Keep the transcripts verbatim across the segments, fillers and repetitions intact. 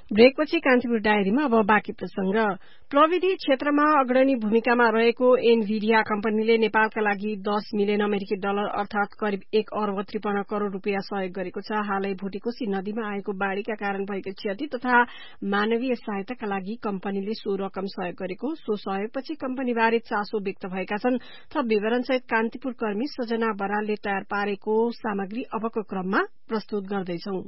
ब्रेकपछि कान्तिपुर डायरीमा अब बाँकी प्रसंग। प्रविधि क्षेत्रमा अग्रणी भूमिकामा रहेको एनभिडिया कम्पनीले नेपालका लागि दस मिलियन अमेरिकी डलर अर्थात करिब एक अर्ब त्रिपन्न करोड़ रूपियाँ सहयोग गरेको छ। हालै भुटीकोशी नदीमा आएको बाढ़ीका कारण भएको क्षति तथा मानवीय सहायताका लागि कम्पनीले सो रकम सहयोग गरेको। सो सहयोगपछि कम्पनीबारे चासो व्यक्त भएका छन्। थप विवरणसहित कान्तिपुर कर्मी सजना बरालले तयार पारेको सामग्री अबको क्रममा प्रस्तुत गर्दैछौं।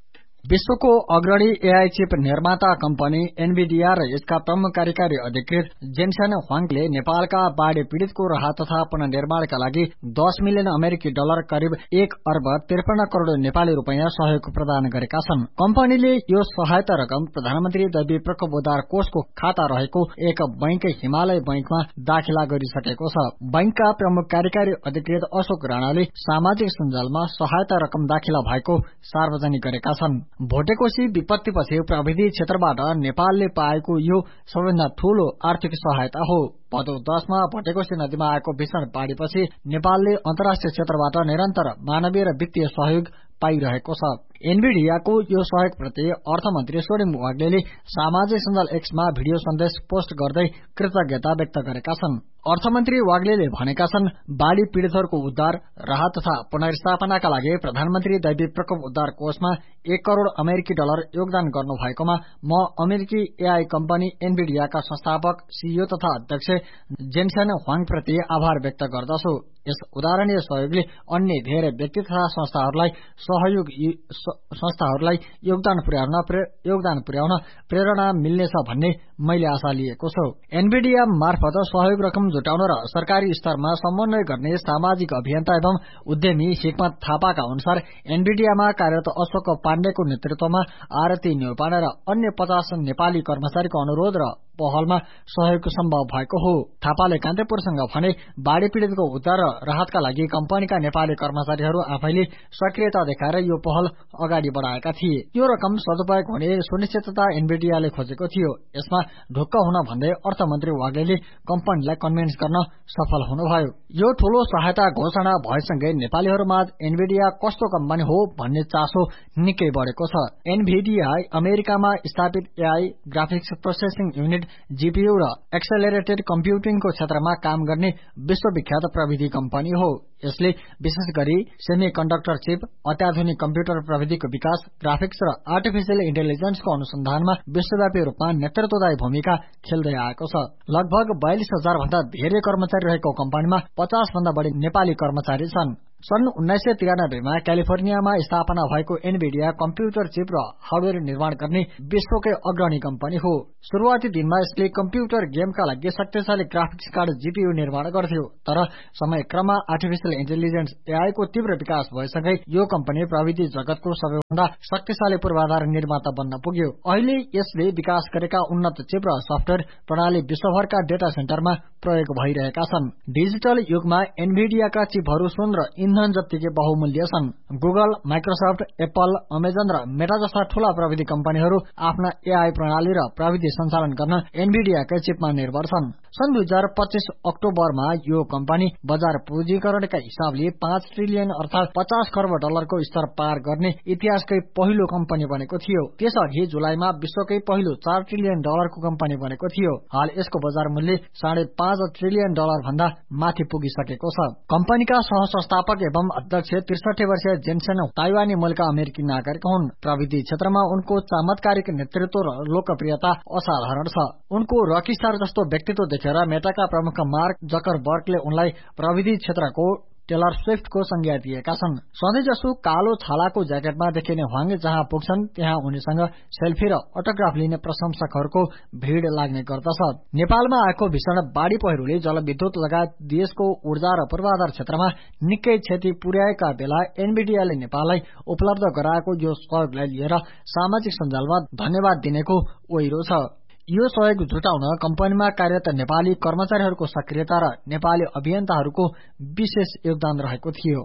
विश्वको अग्रणी एआई चिप निर्माता कम्पनी एनभिडिया र यसका प्रमुख कार्यकारी अधिकृत जेन्सन ह्वाङले नेपालका बाढ़ी पीड़ितको राहत तथा पुनर्निर्माणका लागि दस मिलियन अमेरिकी डलर करिब एक अर्ब त्रिपन्न करोड़ नेपाली रूपियाँ सहयोग प्रदान गरेका छन्। कम्पनीले यो सहायता रकम प्रधानमन्त्री दैवी प्रकोप उद्धार कोषको खाता रहेको एक बैंक हिमालय बैंकमा दाखिला गरिसकेको छ। बैंकका प्रमुख कार्यकारी अधिकृत अशोक राणाले सामाजिक सञ्जालमा सहायता रकम दाखिला भएको सार्वजनिक गरेका छन्। भोटेकोशी विपत्तिपछि प्रविधि क्षेत्रबाट नेपालले पाएको यो सबैभन्दा ठूलो आर्थिक सहायता हो। भदौ दशमा भोटेकोशी नदीमा आएको भीषण बाढ़ीपछि नेपालले अन्तर्राष्ट्रिय क्षेत्रबाट निरन्तर मानवीय र वित्तीय सहयोग पाइरहेको छ। एनभिडियाको यो सहयोगप्रति अर्थमन्त्री सोरेम वाग्लेले सामाजिक सञ्जाल एक्समा भिडियो सन्देश पोस्ट गर्दै कृतज्ञता व्यक्त गरेका छन्। अर्थमन्त्री वाग्लेले भनेका छन्, बाढ़ी पीड़ितहरूको उद्धार, राहत तथा पुनर्स्थापनाका लागि प्रधानमन्त्री दैवी प्रकोप उद्धार कोषमा एक करोड़ अमेरिकी डलर योगदान गर्नु भएकोमा म अमेरिकी एआई कम्पनी एनभिडियाका संस्थापक सीईओ तथा अध्यक्ष जेन्सन ह्वाङप्रति आभार व्यक्त गर्दछु। यस उदाहरणीय सहयोगले अन्य धेरै व्यक्ति तथा संस्थाहरूलाई सहयोग संस्थाहरूलाई योगदान पुर्याउन योगदान पुर्याउन प्रेरणा मिल्नेछ भन्ने मैले आशा लिएको छु। एनभिडिया मार्फत सहयोग रकम जुटाउन र सरकारी स्तरमा समन्वय गर्ने सामाजिक अभियन्ता एवं उद्यमी हिक्मत थापाका अनुसार एनभिडियामा कार्यरत अशोक पाण्डेको नेतृत्वमा आरती न्यौपाने र अन्य पचास नेपाली कर्मचारीको अनुरोध र पहलमा सहयोग सम्भव भएको हो। थापाले कान्तिपुरसँग भने, बाढ़ी पीड़ितको उद्धार र राहतका लागि कम्पनीका नेपाली कर्मचारीहरू आफैले सक्रियता देखाएर यो पहल अगाडि बढ़ाएका थिए। यो रकम सदुपयोग हुने सुनिश्चितता एनभिडियाले खोजेको थियो। यसमा ढुक्क हुन भन्दै अर्थमन्त्री वाग्लेले कम्पनीलाई कन्भिन्स गर्न सफल हुनुभयो। यो ठूलो सहायता घोषणा भएसँगै नेपालीहरूमा एनभिडिया कस्तो कम्पनी हो भन्ने चासो निकै बढ़ेको छ। एनभिडिया अमेरिकामा स्थापित AI, graphics processing unit, GPU र एक्सेलरेटेड कम्प्युटिङको क्षेत्रमा काम गर्ने विश्वविख्यात प्रविधि कम्पनी हो। यसले विशेष गरी सेमी कन्डक्टर चिप, अत्याधुनिक कम्प्युटर प्रविधिको विकास, ग्राफिक्स र आर्टिफिशियल इन्टेलिजेन्सको अनुसन्धानमा विश्वव्यापी रूपमा नेतृत्वदायी भूमिका खेल्दै आएको छ। लगभग बयालिस हजार भन्दा धेरै कर्मचारी रहेको कम्पनीमा पचास भन्दा बढ़ी नेपाली कर्मचारी छन्। सन् उन्नाइस सय तिरानब्बेमा क्यालिफोर्नियामा स्थापना भएको एनभिडिया कम्प्युटर चिप र हार्डवेयर निर्माण गर्ने विश्वकै अग्रणी कम्पनी हो। शुरूआती दिनमा यसले कम्प्युटर गेमका लागि शक्तिशाली ग्राफिक्स कार्ड जीपीयू निर्माण गर्थ्यो, तर समयक्रममा आर्टिफिशियल इन्टेलिजेन्स एआई को तीव्र विकास भएसँगै यो कम्पनी प्रविधि जगतको सबैभन्दा शक्तिशाली पूर्वाधार निर्माता बन्न पुग्यो। अहिले यसले विकास गरेका उन्नत चिप र सफ्टवेयर प्रणाली विश्वभरका डेटा सेन्टरमा प्रयोग भइरहेका छन्। डिजिटल युगमा एनभिडियाका चिपहरू सुन र इन्धन जत्तिकै बहुमूल्य छन्। गुगल, माइक्रोसफ्ट, एप्पल, अमेजन र मेटा जस्ता ठूला प्रविधि कम्पनीहरू आफ्ना एआई प्रणाली र प्रविधि सञ्चालन गर्न एनभिडियाकै चिपमा निर्भर छन्। सन् दुई हजार पच्चीस अक्टोबरमा यो कम्पनी बजार पूंजीकरणका हिसाबले पाँच ट्रिलियन अर्थात पचास खर्ब डलरको स्तर पार गर्ने इतिहासकै पहिलो कम्पनी बनेको थियो। त्यसअघि जुलाईमा विश्वकै पहिलो चार ट्रिलियन डलरको कम्पनी बनेको थियो। हाल यसको बजार मूल्य साढे पाँच ट्रिलियन डलर भन्दा माथि पुगिसकेको छ। कम्पनीका सह संस्थापक एवं अध्यक्ष त्रिसठी वर्षीय जेन्सन ताइवानी मूलका अमेरिकी नागरिक हुन्। प्रविधि क्षेत्रमा उनको चमत्कारिक नेतृत्व र लोकप्रियता असाधारण छ। उनको रकिस्टार जस्तो व्यक्तित्व देखेर मेटाका प्रमुख मार्क जकरबर्गले उनलाई प्रविधि क्षेत्रको टेलर स्विफ्टको संज्ञा दिएका छन्। सधैँ जसो कालो छालाको ज्याकेटमा देखिने ह्वाङ जहाँ पुग्छन् त्यहाँ उनीसँग सेल्फी र अटोग्राफ लिने प्रशंसकहरूको भीड़ लाग्ने गर्दछ। नेपालमा आएको भीषण बाढ़ी पहिरोले जलविद्युत लगायत देशको ऊर्जा र पूर्वाधार क्षेत्रमा निकै क्षति पुर्याएका बेला एनभिडियाले नेपाललाई उपलब्ध गराएको यो सहयोगलाई लिएर सामाजिक सञ्जालमा धन्यवाद दिनेको ओइरो छ। यो सहयोग जुटाउन कम्पनीमा कार्यरत नेपाली कर्मचारीहरूको सक्रियता र नेपाली अभियन्ताहरूको विशेष योगदान रहेको थियो।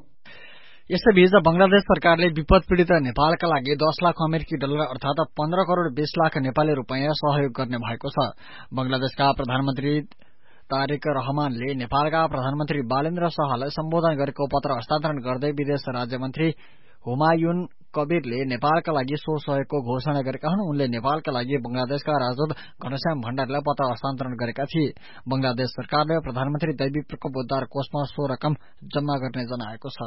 यसैबीच बंगलादेश सरकारले विपद पीड़ित नेपालका लागि दस लाख अमेरिकी डलर अर्थात पन्ध्र करोड़ बीस लाख नेपाली रूपियाँ सहयोग गर्ने भएको छ। बंगलादेशका प्रधानमन्त्री तारिक रहमानले नेपालका प्रधानमन्त्री बालेन्द्र शाहलाई सम्बोधन गरेको पत्र हस्तान्तरण गर्दै विदेश राज्यमन्त्री हुमायुन कबीरले नेपालका लागि सो सहयोगको घोषणा गरेका हुन्। उनले नेपालका लागि बंगलादेशका राजदूत घनश्याम भण्डारीलाई पत्र हस्तान्तरण गरेका थिए। बंगलादेश सरकारले प्रधानमन्त्री दैवी प्रकोप उद्धार कोषमा सो रकम जम्मा गर्ने जनाएको छ।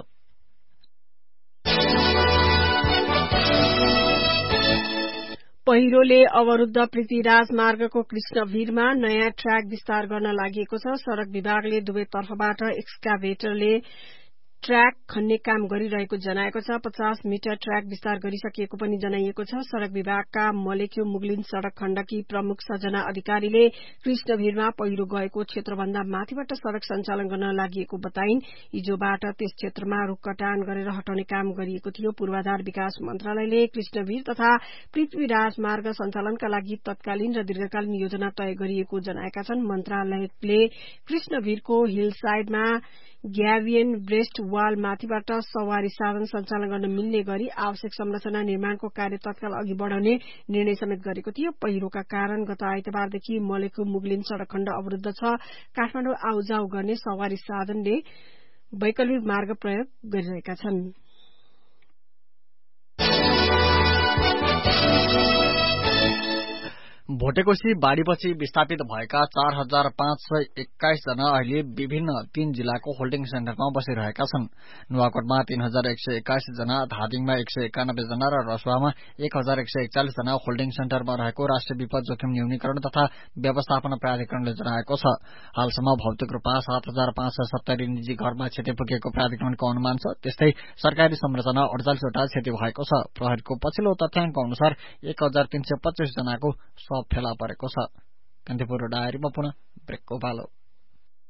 पहिरोले अवरुद्ध पृथ्वीराज मार्गको कृष्णभिरमा नयाँ ट्र्याक विस्तार गर्न लागि छ। सड़क विभागले दुवै तर्फबाट एक्सकाभेटरले ट्र्याक खन्ने काम गरिरहेको जनाएको छ। पचास मिटर ट्र्याक विस्तार गरिसकिएको पनि जनाइएको छ। सड़क विभागका मलेक्यु मुगलिन सड़क खण्डकी प्रमुख सजना अधिकारीले कृष्णभिरमा पहिरो गएको क्षेत्रभन्दा माथिबाट सड़क सञ्चालन गर्न लागि बताइन्। हिजोबाट त्यस क्षेत्रमा रूख कटान गरेर हटाउने काम गरिएको थियो। पूर्वाधार विकास मन्त्रालयले कृष्णभिर तथा पृथ्वीराज मार्ग सञ्चालनका लागि तत्कालीन र दीर्घकालीन योजना तय गरिएको जनाएका छन्। मन्त्रालयले कृष्णभिरको हिलसाइडमा ग्याभियन ब्रेस्ट वाल माथिबाट सवारी साधन सञ्चालन गर्न मिल्ने गरी आवश्यक संरचना निर्माणको कार्य तत्काल अघि बढ़ाउने निर्णय समेत गरेको थियो। पहिरोका कारण गत आइतबारदेखि मलेखु मुगलिन सड़क खण्ड अवरुद्ध छ। काठमाडौँ आउजाउ गर्ने सवारी साधनले वैकल्पिक मार्ग प्रयोग गरिरहेका छन्। भोटेकोशी बाढ़ीपछि विस्थापित भएका चार हजार पाँच सय एक्काइस जना अहिले विभिन्न तीन जिल्लाको होल्डिङ सेन्टरमा बसिरहेका छन्। नुवाकोटमा तीन हजार एक सय एक्काइस जना, धादिङमा एक सय एकानब्बे जना र रसुवामा एक हजार एक सय एकचालिस जना होल्डिङ सेन्टरमा रहेको राष्ट्रिय विपद जोखिम न्यूनीकरण तथा व्यवस्थापन प्राधिकरणले जनाएको छ। हालसम्म भौतिक रूपमा सात हजार पाँच सय सत्तरी निजी घरमा क्षति पुगेको प्राधिकरणको अनुमान छ। त्यस्तै सरकारी संरचना अडचालिसवटा क्षति भएको छ। प्रहरीको पछिल्लो तथ्याङ्क अनुसार एक हजार तीन सय पच्चीस जनाको फेला परेको छ। कान्तिपुर डायरीमा पुनः ब्रेकको पालो।